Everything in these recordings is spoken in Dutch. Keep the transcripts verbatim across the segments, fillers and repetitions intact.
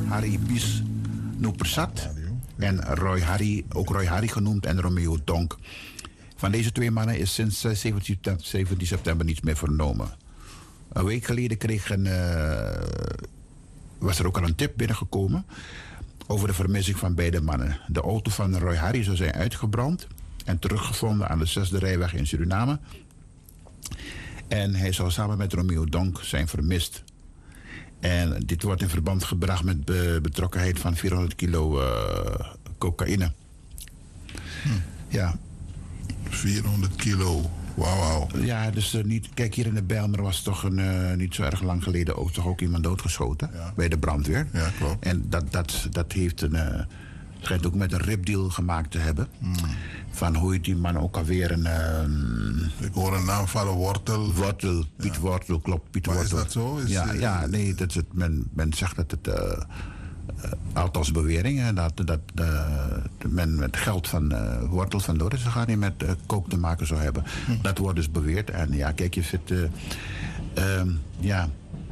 Harry Bis Noepersat. En Roy Harry, ook Roy Harry genoemd, en Romeo Donk. Van deze twee mannen is sinds zeventien september niets meer vernomen. Een week geleden kreeg een, uh, was er ook al een tip binnengekomen over de vermissing van beide mannen. De auto van Roy Harry zou zijn uitgebrand en teruggevonden aan de zesde rijweg in Suriname. En hij zou samen met Romeo Donk zijn vermist. En dit wordt in verband gebracht met be- betrokkenheid van vierhonderd kilo uh, cocaïne. Hm. Ja. vierhonderd kilo. Wauw, wauw. Ja, dus uh, niet, kijk, hier in de Bijlmer was toch een, uh, niet zo erg lang geleden ook, toch ook iemand doodgeschoten. Ja. Bij de brandweer. Ja, klopt. En dat, dat, dat heeft een, uh, schijnt ook met een ripdeal gemaakt te hebben. Hmm. Van hoe heet die man ook alweer een... Uh, Ik hoor een naam vallen, Wortel. Wortel, Piet Ja. Wortel, klopt, Piet Maar Wortel. is dat zo? Is, ja, uh, ja, nee, dat is het, men, men zegt dat het... Uh, uh, althans beweringen, dat, dat uh, men met geld van uh, Wortel vandoor is gegaan die met uh, kook te maken zou hebben. Hm. Dat wordt dus beweerd. En ja, kijk, je zit... Uh, uh, ja...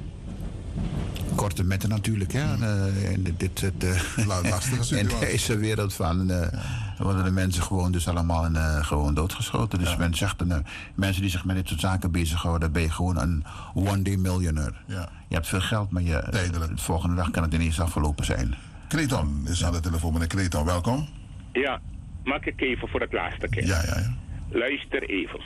korte metten natuurlijk, hè. Hm. Uh, in dit, dit, uh, lastige situatie. In deze wereld van... Uh, ja. worden de mensen gewoon dus allemaal in, uh, gewoon doodgeschoten. Dus ja. men zegt, uh, mensen die zich met dit soort zaken bezighouden, ben je gewoon een one-day millionaire. Ja. Je hebt veel geld, maar je, de volgende dag kan het ineens afgelopen zijn. Kreton is ja. aan de telefoon. Meneer Kreton, welkom. Ja, maak ik even voor het laatste keer. Ja, ja, ja. Luister even.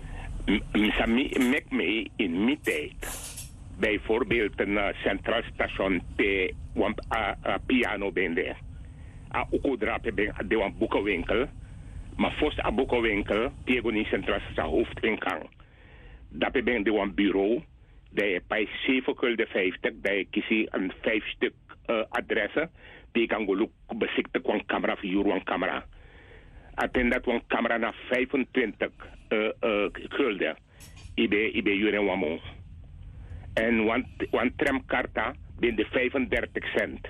Mek mee in mijn tijd. Bijvoorbeeld een uh, centraal station P, want a uh, uh, piano ben daar. A uko drape ben de wan boekenwinkel. Maar voor a boekenwinkel, Diego niet centraal station hoofdingang. Dat ben de wan bureau. Dat je bij zeven gulden vijftig, dat je kies een vijf stuk uh, adressen. Die kan go bezichtigen van camera voor wan camera. En dat wan camera naar vijfentwintig uh, uh, gulden. Ibe ibe juren wamo. En wan tramkarta ben de vijfendertig cent.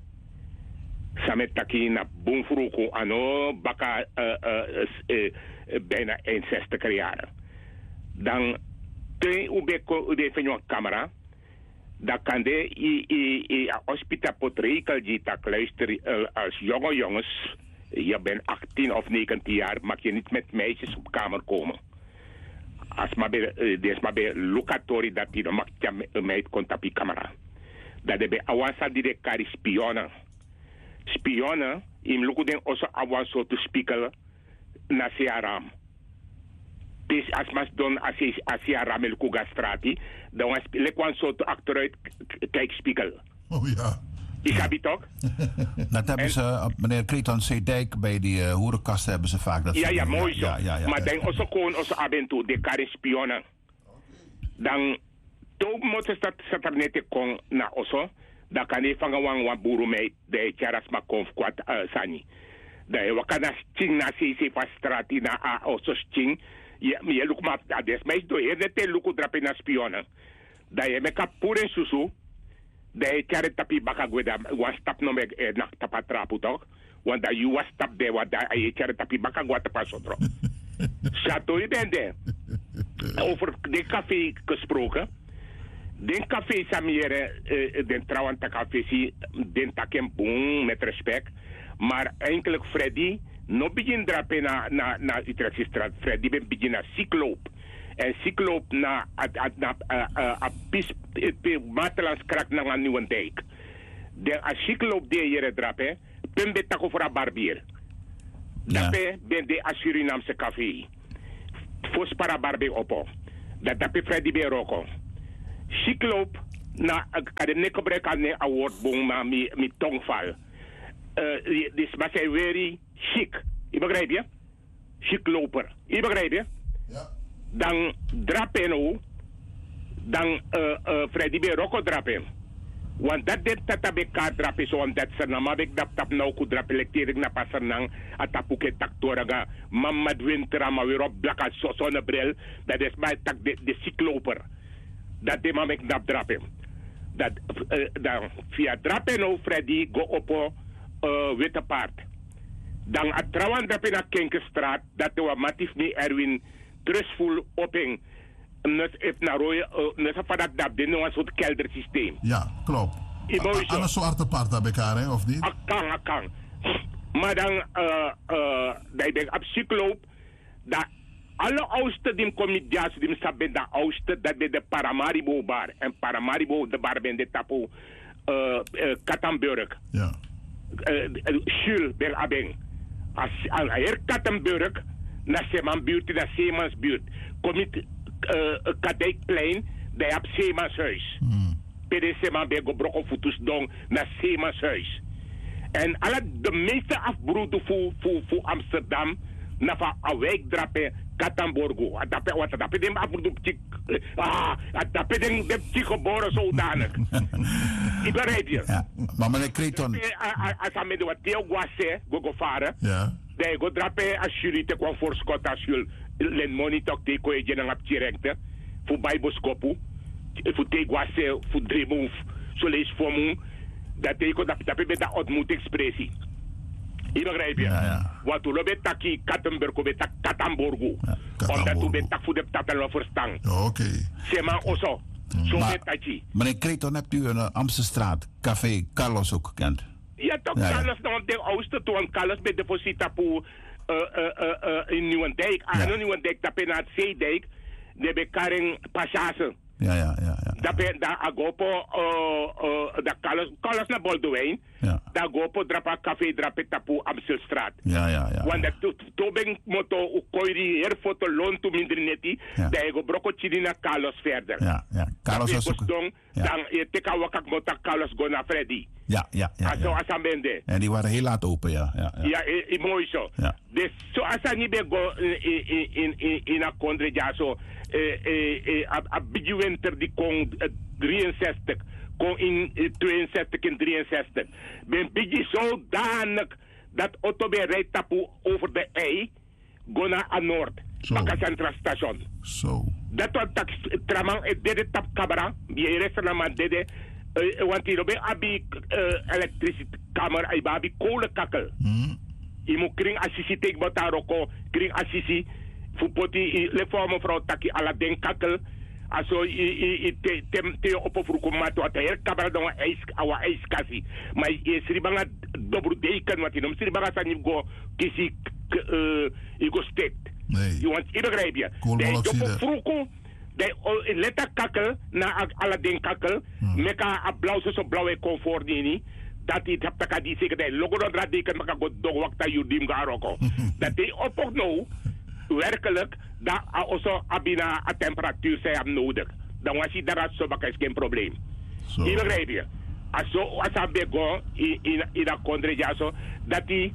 Sametaki na boomvroeko ano baka uh, uh, uh, uh, bijna eenenzestig jaren. Dan ten ube ube van jouw camera. Dan kan de i i i hospita potrekel die tak luister uh, als jonge jongens. Je bent achttien of negentien jaar, mag je niet met meisjes op kamer komen. Als maar bij, uh, des maar bij locatori dat die dan mag je meid komt op je camera. Dat de bij awansa die de kari spionnen. Spionnen, in luku den also awanso te spiegelen na siaram. Dus als mas don as as siaram el kugastrati, dan was lekwan so te achteruit kijk spiegel. Oh ja. Ik heb het toch? Dat hebben en, ze, meneer Kreton Zeedijk, bij die uh, hoerenkasten hebben ze vaak dat. Ja, ja, mooi zo. Ja, ja, ja, maar ja. dan also gewoon also abentu de kari spionnen. Dan toch moet dat dat er net kon na also. Dan kan je vangen wan wan buru mee de charas ma konf kwat uh, sani. Da je wakana ching na si si fa strati na a also ching. Je je look ma ades mais do je net luku drape na spionnen. Da je me ka pure susu. Da je chare tapi baka gweda wan stap no me eh, na tapa trapu toch. Want da you was stap de wa da je chare tapi baka gwa tapa sotro. Chateau je bent daar. Over de café gesproken. Den café samiere, uh, den trouwante café si, den takem boom, met respect. Maar eigenlijk Freddy, no begin drapen na, na, na Utrechtse straat. Freddy ben begin na cycloop. En cycloop na, na, a pis, Maatelans krak na een nieuwe dijk. Den a cycloop de jere drapen, pen betako voor a barbier. Dape ben de a Surinamse café. Fos para barbe opo. Dat dape Freddy ben roko. Cycloop na kade ne gebrek aan ne award bon maar mi mi tongval. Uh, dus maar zij very chic. Je begrijp je? Cycloper. Je begrijp je? Ja. Dan drapeno. Dan uh, uh, Freddy be roko drapen. Want dat dit tata be kaart drapen zo om dat ze na maar ik dap tap nou ku drapen lekterik na passen nang atapuke taktoraga mamad winter maar weer op blakka so zonnebril. Dat is bij tak de de cycloper. Dat de man ik dat drapen. Dat uh, dan via drapen nou Freddy go op uh, witte paard. Dan a trawan drapen na Kenkenstraat dat de matif me Erwin trustful oping. Nes if na rooi nes van dat dat de nou een soort keldersysteem. Ja, klopt. Emotie. Alle zwarte parten bij elkaar, hè, of niet? Akang, akang. Maar dan, uh, uh, dat ik op cycloop, dat alle oudsten die komen jas, die saben dat oudsten, dat bij de Paramaribo bar. En Paramaribo, de bar ben de tapu, uh, uh, Kattenburg. Ja. Uh, Schul, bij Abeng. Als er Kattenburg, naar Zeemanbuurt, naar Zeemansbuurt, kom je uh, Kadijkplein, dat je op Zeemanshuis. Hmm. P D C man bij gebroken voetus dong naar Zeemanshuis. En alle de meeste afbroeden voor, voor, voor Amsterdam, naar van een wijk drapen, Katamborgo. Dat is wat dat is, afbroeden op die, ah, dat is de geboren zodanig. Ik begrijp je. Ja. Maar meneer Creighton. Als hij met wat deel guasse, go go varen, Ja. dat go drapen als jullie te kwam voor Scott, als jullie len money toch te koe je dan op direct, voor bijboskopu. Voor te guasse, voor drie move, zo lees voor me. Dat ik dat dat bij dat ontmoetingspressie. Je begrijp je? Ja, ja. Want we hebben taki Kattenburg, we hebben Katamborgo. Omdat we hebben tak voor de taten verstaan. Oké. Okay. Sema oso. Zo Maar, met taki. meneer Creighton, hebt u een uh, Amstelstraat, Café Carlos ook gekend? Ja, toch, Ja, ja. Carlos, dan de oudste toen Carlos bij de posita voor in Nieuwendijk. Ah, Ja. no Nieuwendijk, dat ben het Zeedijk. De be Karin Passage. Ja, ja, ja. ja. Dat ben daar agopo, dat Carlos, Carlos naar Boldewijn. Ja. Daar agopo drapa café drape tapu Amstelstraat. Ja, ja, ja. Want dat to ben moto u koiri her foto loon to minder neti. Ja. Dat je broko chidi na Carlos verder. Ja, ja. Carlos was ook... Dan Ja. dan je teka wakak mota Carlos go naar Freddy. Ja, ja, ja. Aso ja. asambende. En die waren heel laat open, ja. Ja, ja. Ja, i, i mooi zo. Ja. Dus zo als hij niet meer go in in in in in een kondre ja zo eh eh eh a big winter die kon drieënzestig kon in eh, tweeënzestig en drieënzestig. Ben big zodanig dat auto bij rijdt tapu over de ei go naar aan Noord. Zo. Baka Centraal Station. Zo. Dat was tak tramang e dede tap kabara die restaurant dede uh, want hier be abi uh, elektriciteit kamer ai babi kolenkakkel. Hmm. I mo kring assisi tek botaroko kring assisi fu poti le forme vrouw taki ala den kakkel aso i i te te te opo fruko mato ata her kabara don ijs awa ijs kasi maar e sribanga dobru deken wat inom sribanga sani go kisi uh, i go steekt. Nee. Je want ik begrijp je. Koolmonoxide. De vroeger, de letta kakkel, na Aladdin kakkel, meka a blauw zo blauwe comfort niet. Dat die hebt dat die zeker dat logo dat dat die kan meka go dog wakta yudim garoko. Dat die op nou werkelijk dat also abina a temperatuur zij hebben nodig. Dan was je daar zo baka is geen probleem. Zo. Je begrijp je. Aso als hij bego in in in dat kondre ja zo dat die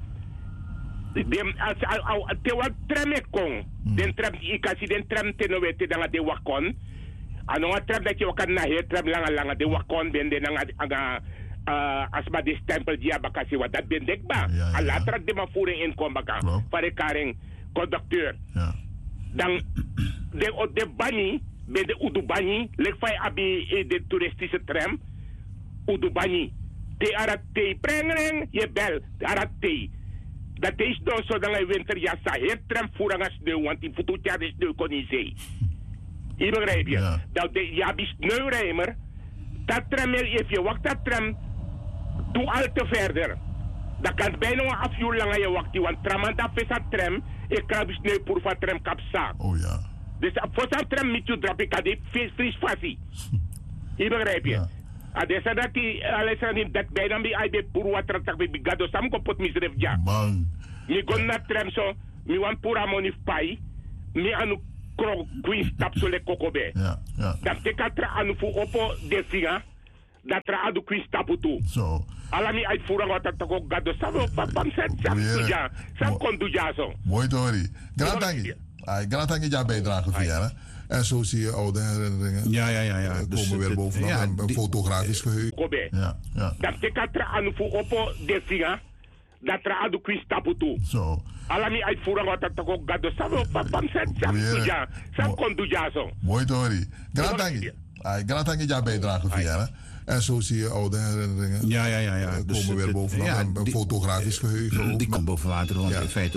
dem as au te wa treme kon den tram ikasi den tram te no wete danga de wakon ano wa tram dat je wakan na he tram langa langa de wakon ben de nanga aga asma de stempel dia bakasi wa dat ben dekba Ja, ja, ja. ala tra de ma voering in kom baka Klopt. pare karing conducteur Ja. dan de o de bani ben de udu bani lek fai abi eh, de toeristische tram udu bani te arate prengren je bel arate. Dat is dan zo dat hij winterjas zei. Hij tram voeren als sneeuw, want die voetutja is sneeuw kon niet zijn. Je begrijp je? Ja. Dat de ja, die sneeuwrijmer, dat tram, if je wacht dat tram, doe al te verder. Dat kan bijna een half uur langer je wachten, want tram aan dat is dat tram, ik krijg die sneeuw voor van tram kapsa. Oh ja. Dus voor dat tram met je drap, ik had die vries fasie. Je begrijp je? Ja. Adesa dat die, alles aan die, dat bijna bij I B voor wat er tak bij gado, sam kopot misref ja. Man. Mi gon na trem so, mi wan pura money pai, mi anu kro queen stap so le kokobe. Ja. Ja. Dan te katra anu fu opo de finga, dat tra adu queen stapu tu. Zo. Ala mi uitvoeren wat dat ook gado, sabo papam set, sam Goeie. tuja, sam Mo- kon tuja so. Mooi Tori. Grand dank. Grand dank jouw bijdrage via. Hè? En zo zie je oude herinneringen. Ja, ja, ja. ja. eh, Dus komen weer het- bovenop. ja, en een die- fotografisch geheugen. Kobe. Ja. Ja. Dan te katra anu fu opo de finga, dat tra adu queen stapu tu. Zo. Ala mi uitvoeren wat dat ook gado, sabo papam set, sam Goeie. tuja, sam Mo- kon tuja so. Mooi Tori. Grand Goeie. dank. Grand dank jouw bijdrage via. Hè? En zo zie je oude herinneringen. Ja, ja, ja. ja. eh, Dus komen weer het- bovenop. ja, en een die- fotografisch geheugen. ook. Die komt boven water, want Ja. in feite